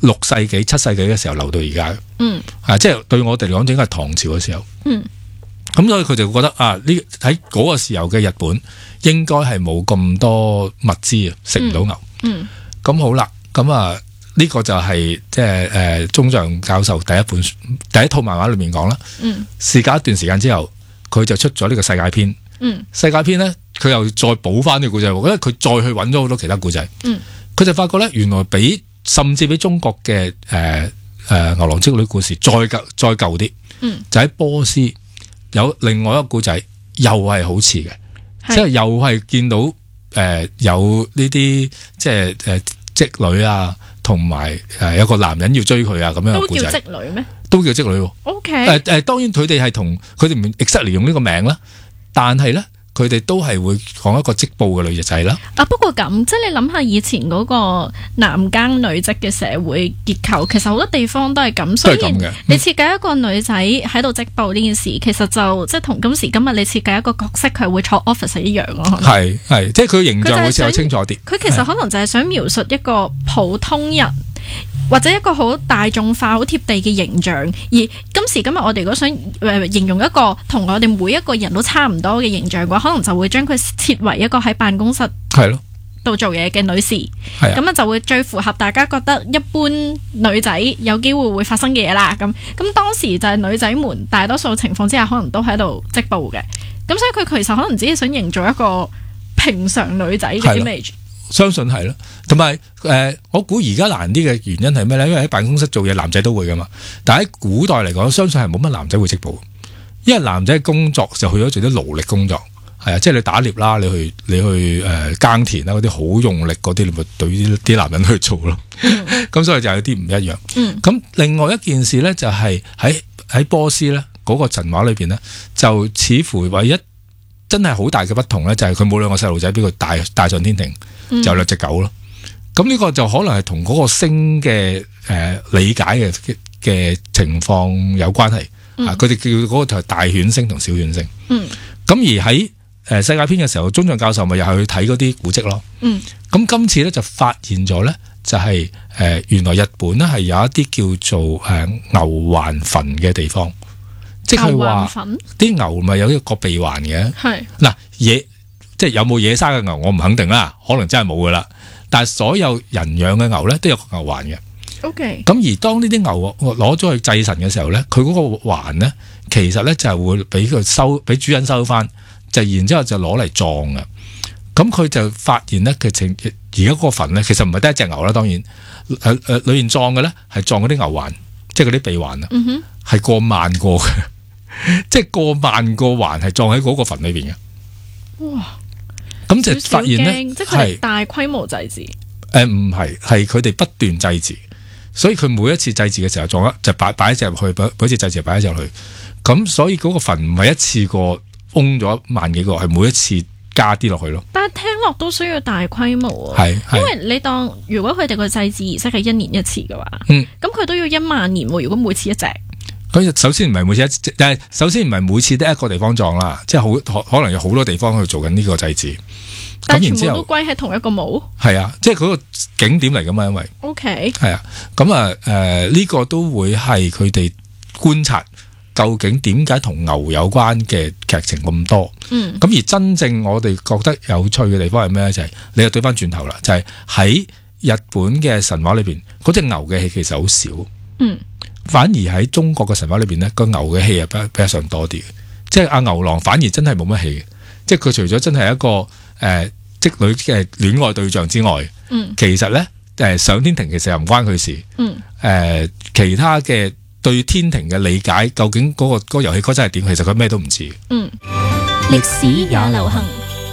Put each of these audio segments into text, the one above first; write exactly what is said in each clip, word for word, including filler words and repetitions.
六世紀、七世紀嘅時候留到而家嘅。 嗯， 啊，即係對我哋嚟講，應該係唐朝嘅時候。 嗯， 咁所以佢就覺得啊，呢喺嗰個時候嘅日本應該係冇咁多物資啊，食唔到牛。 嗯， 咁、嗯、好啦，咁啊呢個就係即係誒中象教授第一本第一套漫畫裏面講啦。嗯，事隔一段時間之後，佢就出咗呢個世界篇。嗯，世界篇咧，佢又再補翻呢個故仔，因為佢再去揾咗好多其他故仔。嗯，佢就發覺咧，原來比甚至比中國嘅誒誒牛郎織女故事再舊再舊啲。嗯，就喺波斯有另外一個故仔，又係好似嘅，即係又係見到誒、呃、有呢啲即係誒織女啊，同埋誒有個男人要追佢啊，咁樣嘅故仔。 都叫織女咩？ 都叫織女。O K。誒誒，當然佢哋係同佢哋唔 exactly 用呢個名啦。但係咧，佢哋都係會講一個織布嘅女仔啦。 啊，不過咁，即係你諗下以前嗰個男耕女織嘅社會結構，其實好多地方都係咁。所以你設計一個女仔喺度織布呢件事，嗯、其實就即係同今時今日你設計一個角色佢會坐 office 一樣咯。 係係，即係佢形象會比較清楚啲。佢其實可能就係想描述一個普通人。或者一個好大眾化、好貼地嘅形象，而今時今日我哋如果想誒、呃、形容一個同我哋每一個人都差唔多嘅形象嘅話，可能就會將佢設為一個喺辦公室係咯度做嘢嘅女士，咁啊就會最符合大家覺得一般女仔有機會會發生嘅嘢啦。咁咁當時就係女仔們大多數情況之下，可能都喺度織布嘅，咁所以佢其實可能只係想營造一個平常女仔嘅 image。 相信係咯，同埋誒，我估而家難啲嘅原因係咩咧？因為喺辦公室做嘢，男仔都會噶嘛。但係喺古代嚟講，相信係冇乜男仔會織布，因為男仔工作就去咗做啲勞力工作，係啊，即係你打獵啦，你去你去誒、呃、耕田啦，嗰啲好用力嗰啲，你咪對啲啲男人去做咯。咁、嗯、所以就有啲唔一樣。咁、嗯、另外一件事咧，就係喺喺波斯咧嗰個神話裏邊咧，就似乎唯一真係好大嘅不同咧，就係佢冇兩個細路仔俾佢帶帶上天庭。嗯、就兩隻狗咯，咁呢個就可能係同嗰個星嘅誒、呃、理解嘅嘅情況有關係。嗯、啊，佢哋叫嗰個就係大犬星同小犬星。嗯，咁而喺誒、呃、世界篇嘅時候，中象教授咪又係去睇嗰啲古蹟咯。嗯，咁今次咧就發現咗咧，就係、是、誒、呃、原來日本咧係有一啲叫做誒、呃、牛環墳嘅地方，即係話啲牛咪有一個鼻環嘅。係嗱嘢。即係有冇野生嘅牛，我唔肯定啦，可能真係冇噶啦。但係所有人養嘅牛咧，都有個牛環嘅。O K。咁而當呢啲牛攞咗去祭神嘅時候咧，佢嗰個環咧，其實咧就係會俾佢收，俾主人收翻，就然之後就攞嚟葬嘅。咁佢就發現咧，佢情而家嗰個墳咧，其實唔係得一隻牛啦，當然，誒、呃、誒，裏面葬嘅咧係葬嗰啲牛環，即係嗰啲鼻環啊，係、嗯、哼過萬個嘅，即係過萬個環係葬喺嗰個墳裏邊嘅。哇！咁就發現咧， 即係佢係大規模祭祀。 誒，唔係，係佢哋不斷祭祀，所以佢每一次祭祀嘅時候，撞一就擺擺一隻入去，每一次祭祀擺一隻入去。咁所以嗰個墳唔係一次過封咗萬幾個，係每一次加啲落去咯。但係聽落都需要大規模啊，係，因為你當如果佢哋個祭祀儀式係一年一次嘅話，嗯，咁佢都要一萬年喎。如果每次一隻。佢首先唔係每次一，但係首先唔係每次得一個地方葬啦，即係好可能有好多地方去做緊呢個祭祀。 但係全部都歸喺同一個墓。係啊，即係嗰個景點嚟噶嘛，因為 OK 係啊，咁啊誒呢個都會係佢哋觀察究竟點解同牛有關嘅劇情咁多。嗯，咁而真正我哋覺得有趣嘅地方係咩咧？就係、是、你又對翻轉頭啦，就係、是、喺日本嘅神話裏邊，嗰隻牛嘅戲其實好少。嗯。反而喺中國嘅神話裏邊咧，個牛嘅戲係比比較上多啲嘅，即係阿牛郎反而真係冇乜戲嘅，即係佢除咗真係一個誒織、呃、女嘅戀愛對象之外，嗯，其實咧誒、呃、上天庭其實又唔關佢事，嗯，誒、呃、其他嘅對天庭嘅理解，究竟嗰、那個嗰、那個遊戲規則係點，其實佢咩都唔知。嗯，歷史也流行。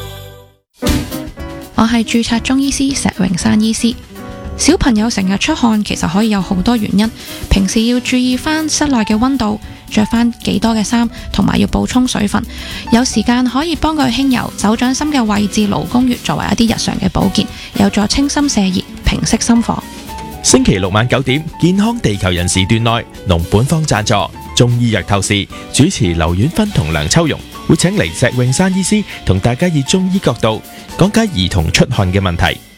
我係註冊中醫師石詠珊醫師。小朋友成日出汗，其實可以有好多原因。平時要注意翻室內嘅溫度，着翻幾多嘅衫，同埋要補充水分。有時間可以幫佢輕柔手掌心嘅位置勞宮穴，作為一啲日常嘅保健，有助清心瀉熱、平息心火。 星期六晚九點，健康地球人時段內，農本方贊助中醫藥透視，主持劉婉芬同梁秋蓉會請嚟石詠珊醫師同大家以中醫角度講解兒童出汗嘅問題。